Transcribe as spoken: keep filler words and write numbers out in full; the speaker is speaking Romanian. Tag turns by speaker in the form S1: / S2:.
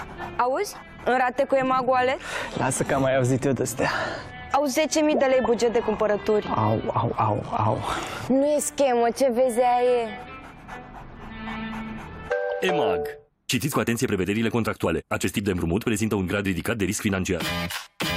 S1: Auzi? În rate cu EMAG Wallet?
S2: Lasă că am mai auzit eu de-astea.
S1: Au zece mii de lei buget de cumpărături.
S2: Au, au, au, au.
S1: Nu e schemă, ce vezi aia e?
S3: EMAG. Citiți cu atenție prevederile contractuale. Acest tip de împrumut prezintă un grad ridicat de risc financiar.